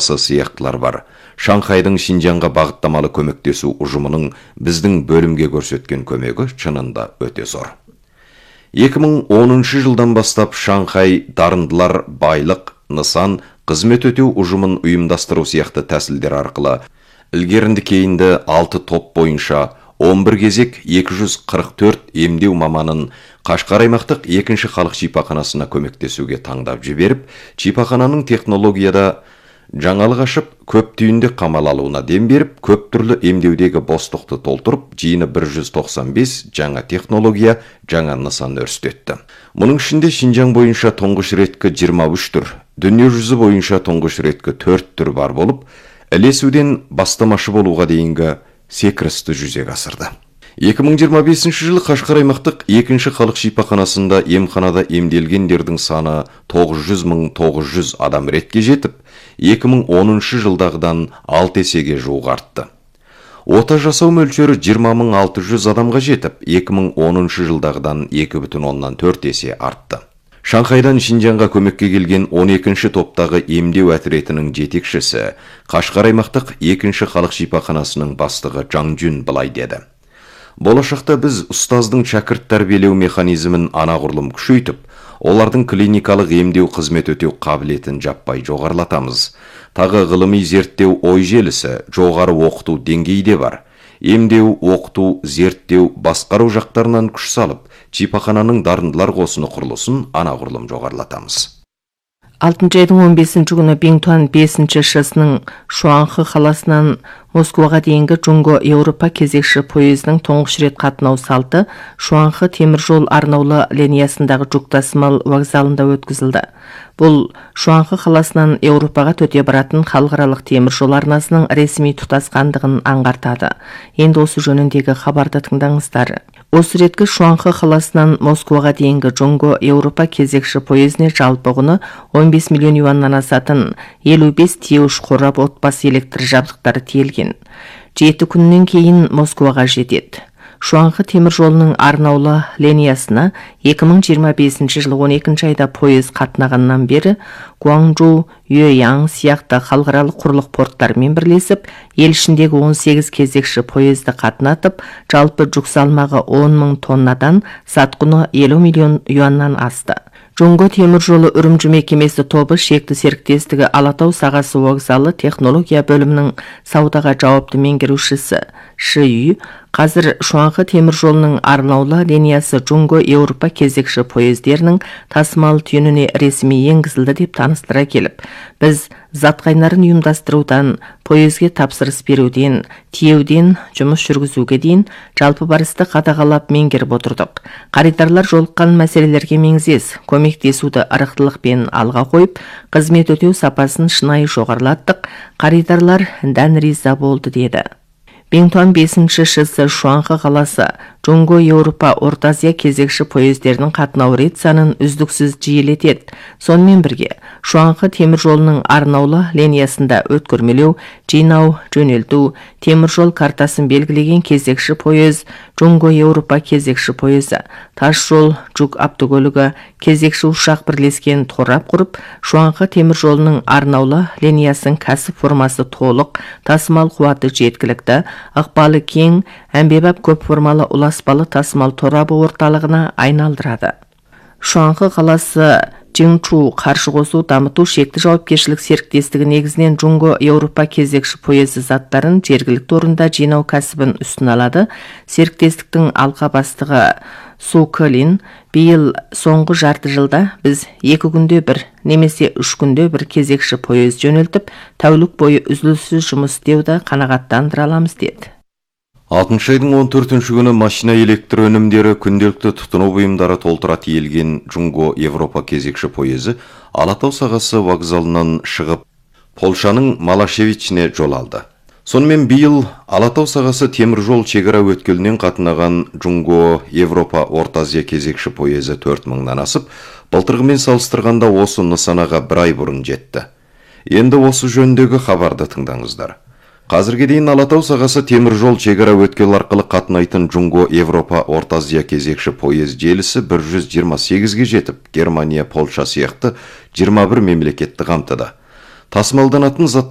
жобасы сияқтылар бар. Шанхайдың Шинжаңға бағыттамалы көмектесу ұжымының біздің бөлімге көрсеткен көмегі шынында өте зор. 2010 жылдан бастап Шанхай дарындылар байлық, нысан, қызмет өтеу ұжымын ұйымдастыру сияқты тәсілдер арқылы ілгерінді кейінді 6 топ бойынша 11 кезек 244 емдеу маманын Қашқар аймақтық 2-ші халық шипаханасына көмектесуге таңдап жіберіп, шипахананың технологияда жаңалық ашып, көп түйінді қамал алуына дем беріп, көп түрлі емдеудегі бостықты толтырып, жиыны 195 жаңа технология, жаңа нысан өрістетті. Мұның ішінде Шинжаң бойынша тұңғыш реткі 23 түр, дүние жүзі бойынша тұңғыш реткі 4 түр бар болып, ілесуден бастамашы болуға дейінгі секірісті жүзеге асырды. 2025 жылы Қашқар аймақтық 2-ші халық шипаханасында емханада емделгендердің саны 900.900 адам ретке жетіп, 2010 жылдағыдан 6 есеге жуық артты. Ота жасау мөлшері 20.600 адамға жетіп, 2010 жылдағыдан 2,4 есе артты. Шанхайдан Шинжаңға көмекке келген 12-ші топтағы емдеу әтіретінің жетекшісі, Қашқар аймақтық 2-ші халық шипаханасының бастығы Жаң Жүн былай деді. Болашақта біз ұстаздың шәкірт тәрбиелеу механизмін анағұрлым күшейтіп, олардың клиникалық емдеу қызмет өтеу қабілетін жаппай жоғарылатамыз. Тағы ғылыми зерттеу ой желісі, жоғары оқыту деңгейде бар. Емдеу, оқыту, зерттеу, басқару жақтарынан күш салып, шипахананың дарындылар қосыны құрылысын анағұрлым жоғарылатамыз. 6 айдың 15 күні Бингтуан 5-ші шысының Шуанхы қаласынан Москваға дейінгі Джунго Еуропа кезекші пойызының тұңғыш рет қатынау салты Шуанхы теміржол арнаулы линиясындағы жүк тасымал вокзалында өткізілді. Бұл Шуанхы қаласынан Еуропаға төте баратын халықаралық теміржол арнасының ресми тұтасқандығын аңғартады. Енді осы жөніндегі хабарды тыңдаңыздар. Осы реткі Шуанхы қаласынан Москваға дейінгі Джунго Еуропа кезекші пойызіне жалпы құны 15 миллион юаннан асатын 55 тиеуш қорап отбасы электр жабдықтары тиелген. 7 күннен кейін Москваға жетеді. Шуанхы темір жолының арнаулы линиясына 2025 жылы 12 айда пойыз қатынағаннан бері Гуанчжоу, Юэяң сияқты халықаралық құрлық порттармен бірлесіп, ел ішіндегі 18 кезекші пойызды қатынатып, жалпы жүк салмағы 10.000 тоннадан, сатқұны 50 миллион юаннан асты. Джунго темір жолы үрімжі мекемесі тобы шекті серіктестігі Алатау сағасы вокзалы технология бөлімінің саудаға жауапты меңгерушісі Ши Ю қазір Шуанхы темір жолының арнаулы линиясы Джунго Еуропа кезекші пойыздерінің тасымал түйініне ресми енгізілді деп таныстыра келіп, біз зат қайнарын ұйымдастырудан, пойызге тапсырыс беруден, тиеуден, жұмыс жүргізуге дейін жалпы барысты қадағалап меңгеріп отырдық. Қаридарлар жолыққан мәселелерге меңзес, көмектесуді ырықтылықпен алға қойып, қызмет өтеу сапасын шынайы жоғарылаттық, қаридарлар дән риза болды деді. Бингтуан 5-ші шысы Шуанхы қаласы Джунго Еуропа Орта Азия кезекші пойыздерінің қатынау рет санын үздіксіз жиілетеді. Сонымен бірге, Шуанхы темір жолының арнаулы линиясында өткөрмелеу, жинау, жөнелту, темір жол картасын белгілеген кезекші пойыз, Джунго Еуропа кезекші пойызы, тас жол, жүк автокөлігі, кезекші ұшақ бірлескен торап құрып, Шуанхы темір жолының арнаулы линиясын кәсіп формасы толық, тасымал қуаты жеткілікті, ықпалы кең, әмбебап көп формалы ұласпалы тасымал торабы орталығына айналдырады. Шуанхы қаласы Джиңчу қаршы қосу дамыту шекті жауапкершілік серіктестігі негізінен Джунго Еуропа кезекші пойызы заттарын жергілікті орында жинау кәсібін үстін алады. Серіктестіктің алқа бастығы Су Көлин биыл соңғы жарты жылда біз 2 күнде бір немесе 3 күнде бір кезекші пойыз жөнелтіп, тәулік бойы үзіліссіз жұмыс істеуді қанағаттандыра аламыз деді. 6 айдың 14 күні машина электр өнімдері күнделікті тұтыну бұйымдары толтыра тиелген Джунго Еуропа кезекші пойызы Алатау сағасы вокзалынан шығып, Полшаның Малашевичіне жол алды. Сонымен биыл Алатау сағасы темір жол шекара өткелінен қатынаған Джунго Еуропа Орта Азия кезекші пойызы 4000-нан асып, былтырғымен салыстырғанда осы нысанаға 1 ай бұрын жетті. Енді осы жөндегі хабарды тыңдаңыздар. Қазірге дейін Алатау сағасы темір жол шекара өткел арқылы қатынайтын Джунго Еуропа Орта Азия кезекші пойыз желісі 128-ге жетіп, Германия, Полша сияқты 21 мемлекетті қамтыды. Тасымалданатын